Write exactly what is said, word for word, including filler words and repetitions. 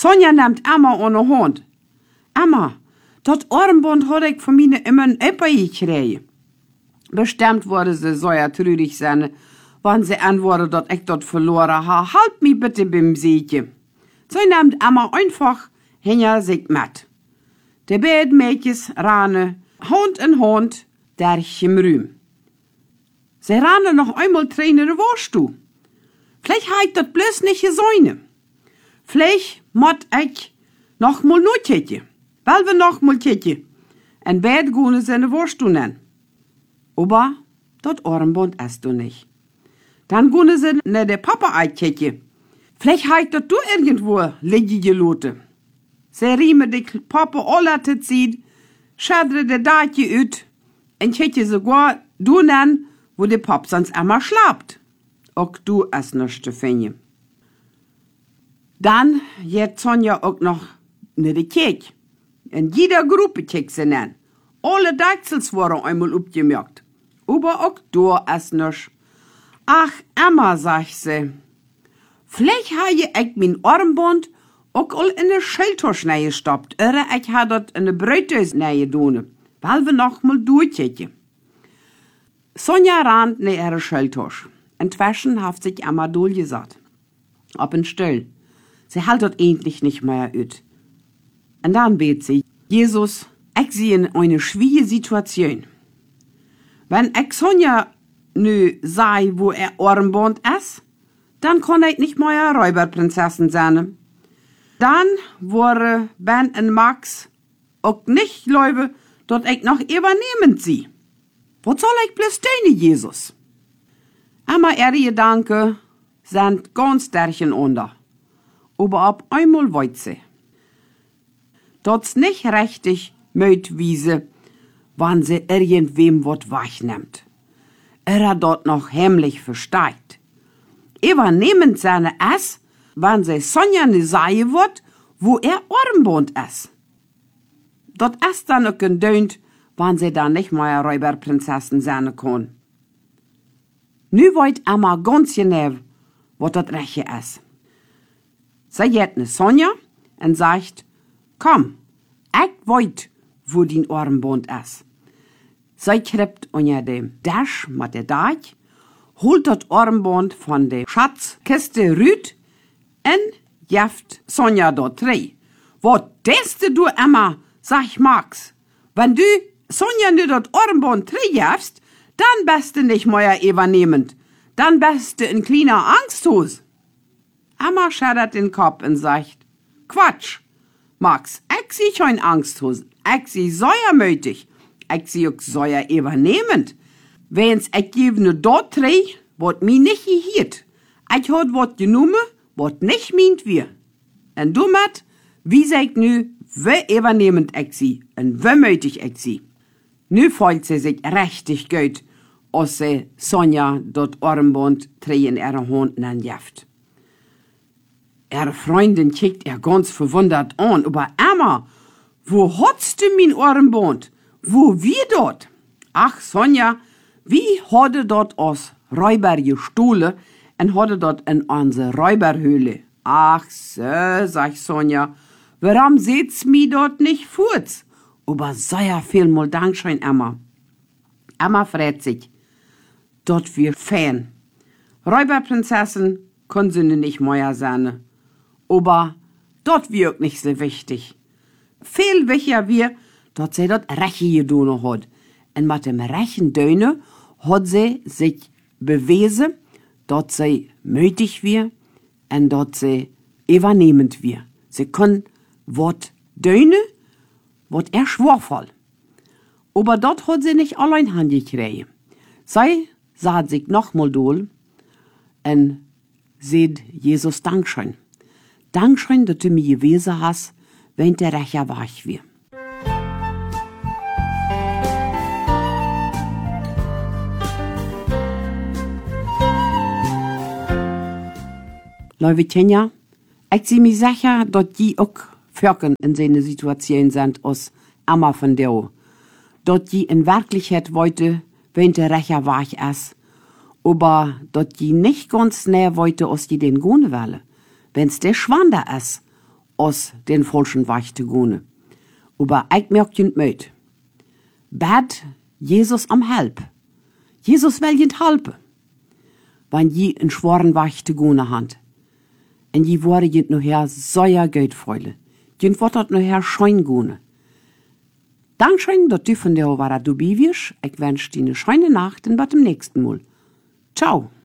Sonja nimmt Emma ohne Hand. Emma, dat Armband hat ich von mir immer ein Epper gekriegt. Bestimmt wurde sie so ja trürig sein, wann sie antwortet, dat ich dort verloren ha. Halt mich bitte beim Siege. So nimmt Emma einfach hinter sich mit. Die beiden Mädchen rannen Hand in Hand durch im Rühm. Sie rannen noch einmal Tränen, warst du? Vielleicht heit dat bloß nicht gesäune. Vielleicht mott ich noch mal nur tetje. Weil wir noch mal tetje. En beid gune seine warst du nen. Aber dat Armband hast du nicht. Dann gune sie ne der Papa eit tetje. Vielleicht heit dat du irgendwo ligge gelote. Sie rieme de Papa alle te ziehen, schadre de Daatje ut, en tetje sogar du nen, wo de Pap sonst immer schlapt. Auch du es nicht zu finden. Dann geht Sonja auch noch in die Kirche. In jeder Gruppe kiekt sie nen. Alle Deichsels waren einmal aufgemerkt. Aber auch du es nicht. Ach, Emma, sagt sie, vielleicht habe ich mein Armband auch all in eine Schildtasche gestoppt. Oder ich habe das in eine Brötdose getan, weil wir noch mal durchkicken. Sonja rannt in ihre Schildtasche. Inzwischen hat sich Emma durchgesagt. Ob in Still. Sie hält dort endlich nicht mehr ut. Und dann bet sie, Jesus, ich sehe in eine schwierige Situation. Wenn ich Sonja nu sei, wo er Armband ist, dann kann ich nicht mehr Räuberprinzessin sein. Dann wäre Ben und Max auch nicht glaube, dort ich noch übernehmen sie. Was soll ich bloß tun, Jesus? Emma ihre Gedanken sind ganz derchen unter. Aber ab einmal wollt sie. Dot's nicht richtig möt wiese, wann sie irgendwem wat wegnimmt. Er hat dort noch heimlich versteigt. Übernehmend seine es, wann sie Sonja ne Seie wird, wo er Armband ist. Dort ist dann auch gedönt, wann sie dann nicht mehr Räuberprinzessin sein kann. Nu weet Emma ganz genau, wat dat Reche is. Sie geht ne Sonja und sagt, komm, ich weet, wo din Armband is. Sie kriept unter dem Dash mit der Deich, holt dat Armband von der Schatzkiste rüt und jeft Sonja dort drei. Wat teste du, Emma, sag Max. Wenn du Sonja nu dat Armband drei jefst, dann bist du nicht mehr übernehmend. Dann bist du ein kleiner Angsthus. Emma schüttelt den Kopf und sagt, Quatsch, Max, ich sehe kein Angsthus. Ich sehe säuermütig. Ich sehe auch säuer übernehmend. Wenn's ich gebe nur dort drei, wat mi nicht gehiert. Ich hat wat genommen, wat nicht meint wir. Und damit, wie sagt nu, wie übernehmend ich sie und wie mötig ich sie. Nu fühlt sie sich richtig gut, als sie Sonja dort Armband drei in ihre Hand nanjeft. Ihre Freundin kickt ihr ganz verwundert an, aber Emma, wo hatst du mein Armband? Wo wir dort? Ach, Sonja, wie hatte dort aus Räuber gestohlen und hatte dort in unsere Räuberhöhle. Ach so, sagt Sonja, warum seht's mi dort nicht furz? Aber sehr viel mal Dankeschön, Emma. Emma freut sich. Dort wir Fan. Räuberprinzessin können sie nicht mehr sein. Aber dort wird nicht so wichtig. Viel wichtiger wir, dort sie dort Reche gedonen hat. Und mit dem Rechen Döne hat sie sich bewiesen, dort sie mötig wir und dort sie übernehmend wir. Sie können wat Döne, wat er schworvoll. Aber dort hat sie nicht allein Hand gekriegt. Sie sah sich nochmal dohl und seht Jesus Dankeschön. Dankeschön, dass du mir gewesen hast, wenn der Rächer war ich wir. Leute Tjenja, ich sehe mir sicher, dass die auch Völker in so einer Situation sind, als Emma von der. Dass die in Wirklichkeit wollte, wenn der Rächer war ich es. Aber dass die nicht ganz näher wollte, als die den gehen wollen. Wenn's der Schwander ist, aus den falschen Weg zu gehen. Aber ich merke nicht mit. Bad Jesus am Help. Jesus will jent helpen. Wenn je einen schweren Weg zu gehen habt. Und je wurde jent nachher sehr gut freuen. Jent wird dort nachher schein gehen. Dankeschön, dass du von der war, du bist. Ich wünsche dir eine schöne Nacht und bis zum nächsten Mal. Ciao.